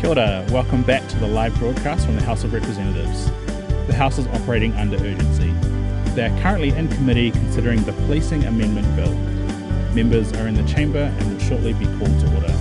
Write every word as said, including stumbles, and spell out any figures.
Kia ora, welcome back to the live broadcast from the House of Representatives. The House is operating under urgency. They are currently in committee considering the Policing Amendment Bill. Members are in the chamber and will shortly be called to order.